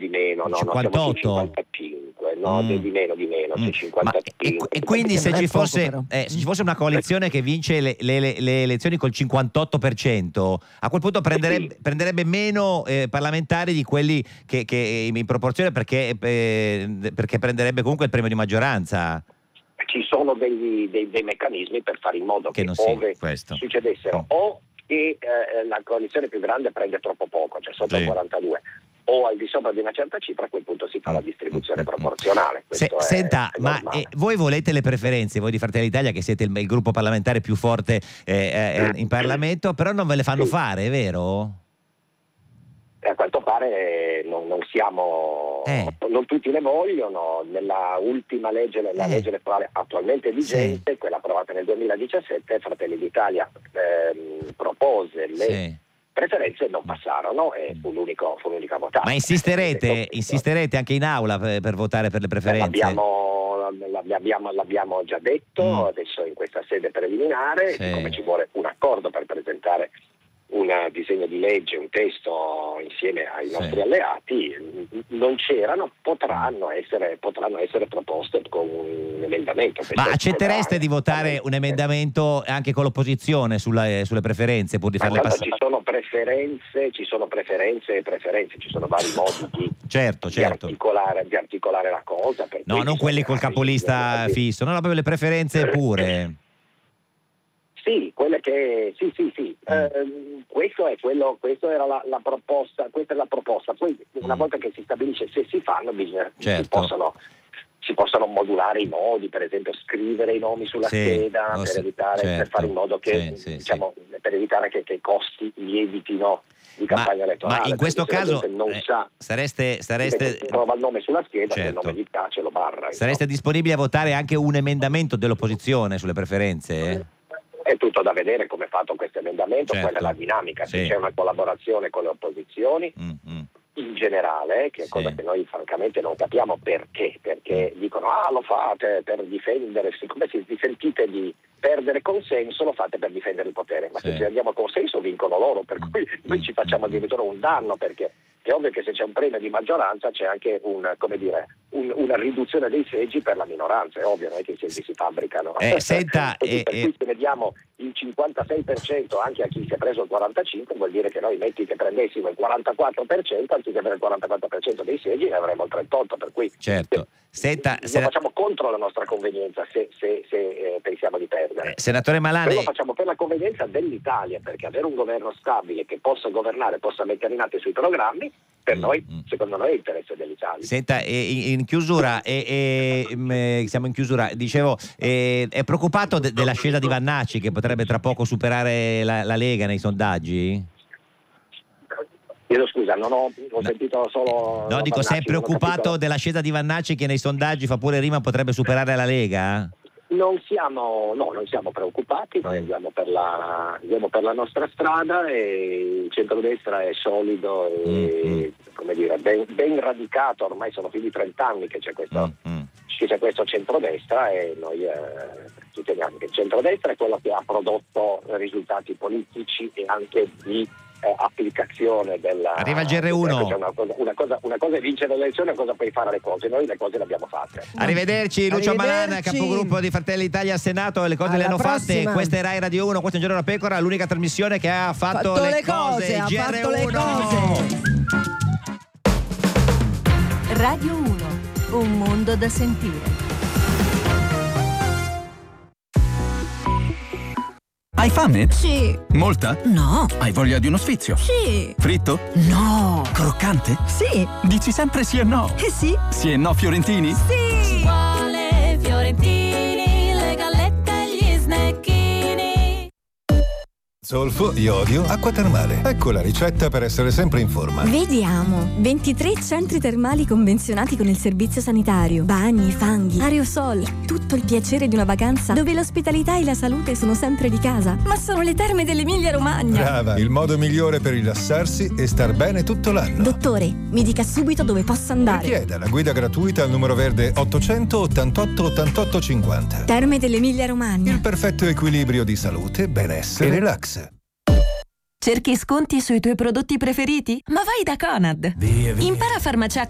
di meno, no, 58? No, siamo su 55, no, di meno, c'è 55. E quindi se ci fosse una coalizione che vince le elezioni col 58%, a quel punto prenderebbe meno parlamentari di quelli che in proporzione, perché prenderebbe comunque il premio di maggioranza. Ci sono dei meccanismi per fare in modo che ove succedessero o che la coalizione più grande prende troppo poco, cioè sotto il 42, o al di sopra di una certa cifra, a quel punto si fa la distribuzione proporzionale. Senta, ma voi volete le preferenze, voi di Fratelli d'Italia, che siete il gruppo parlamentare più forte in Parlamento, però non ve le fanno fare, è vero? A quanto pare non siamo, non tutti le vogliono. Nella ultima legge, legge elettorale attualmente vigente, quella approvata nel 2017, Fratelli d'Italia propose le preferenze, non passarono e fu l'unica votata. Ma insisterete anche in aula per votare per le preferenze? L'abbiamo già detto adesso in questa sede preliminare, siccome ci vuole un accordo per presentare un disegno di legge, un testo insieme ai nostri alleati, non c'erano, potranno essere proposte con un emendamento. Ma accettereste di votare un emendamento anche con l'opposizione sulle preferenze, pur di farle passare? Ci sono preferenze e preferenze, ci sono vari modi di articolare la cosa. No, non quelli col capolista fisso, no, proprio le preferenze pure. Sì, quelle che questo era la proposta, questa è la proposta. Poi una volta che si stabilisce se si fanno, si possono modulare i modi, per esempio scrivere i nomi sulla scheda per fare in modo che per evitare che i costi lievitino di campagna elettorale. Ma in questo caso sareste trova il nome sulla scheda, se il nome gli piace lo barra. Sareste disponibili a votare anche un emendamento dell'opposizione sulle preferenze? È tutto da vedere come è fatto questo emendamento, quella è la dinamica, se c'è una collaborazione con le opposizioni in generale, che è cosa che noi francamente non capiamo perché dicono lo fate per difendere, siccome si sentite di perdere consenso lo fate per difendere il potere, ma se ci andiamo a consenso vincono loro, per cui noi ci facciamo addirittura un danno, perché è ovvio che se c'è un premio di maggioranza c'è anche una riduzione dei seggi per la minoranza, è ovvio, non è che i seggi si fabbricano. Senta, per cui se vediamo il 56% anche a chi si è preso il 45%, vuol dire che noi metti che prendessimo il 44%, anziché avere il 44% dei seggi ne avremo il 38%, per cui lo facciamo contro la nostra convenienza se pensiamo di perdere. Senatore Malan, lo facciamo per la convenienza dell'Italia, perché avere un governo stabile che possa governare, possa mettere in atto i suoi programmi, per noi, secondo noi, è interesse dell'Italia. Senta, in chiusura, siamo in chiusura, dicevo, è preoccupato dell'ascesa di Vannacci, che potrebbe tra poco superare la Lega nei sondaggi? Chiedo scusa, non ho sentito solo. No, dico, sei preoccupato dell'ascesa di Vannacci, che nei sondaggi fa pure rima, potrebbe superare la Lega? Non siamo preoccupati, noi andiamo per la nostra strada e il centrodestra è solido e ben radicato, ormai sono più di 30 anni che c'è questo centrodestra, e noi ci teniamo che il centrodestra è quello che ha prodotto risultati politici e anche di applicazione della. Arriva il GR1. Una cosa è vincere le elezioni, una cosa puoi fare le cose. Noi le cose le abbiamo fatte. Arrivederci Lucio Malan, capogruppo di Fratelli d'Italia al Senato. Le cose le hanno fatte. Questa è Rai Radio 1, questo è Un Giorno da Pecora, l'unica trasmissione che ha fatto le cose. Ha GR1. fatto le cose. Radio 1, un mondo da sentire. Hai fame? Sì. Molta? No. Hai voglia di uno sfizio? Sì. Fritto? No. Croccante? Sì. Dici sempre sì e no? Sì. Sì e no fiorentini? Sì. Ci vuole fiorentini, le gallette e gli snecchini. Zolfo, iodio, acqua termale. Ecco la ricetta per essere sempre in forma. Vediamo. 23 centri termali convenzionati con il servizio sanitario. Bagni, fanghi, aerosol. Tutto il piacere di una vacanza dove l'ospitalità e la salute sono sempre di casa. Ma sono le terme dell'Emilia-Romagna. Brava, il modo migliore per rilassarsi e star bene tutto l'anno. Dottore, mi dica subito dove posso andare. Richieda la guida gratuita al numero verde 888 88 50. Terme dell'Emilia-Romagna. Il perfetto equilibrio di salute, benessere e relax. Cerchi sconti sui tuoi prodotti preferiti? Ma vai da Conad! Impara farmacia